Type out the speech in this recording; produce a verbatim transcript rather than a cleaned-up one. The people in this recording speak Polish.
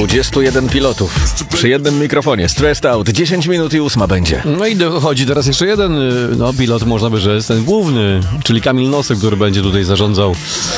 dwudziestu jeden pilotów przy jednym mikrofonie. Stressed out. dziesięć minut i ósma będzie. No i dochodzi teraz jeszcze jeden no, pilot, można by rzec, ten główny, czyli Kamil Nosek, który będzie tutaj zarządzał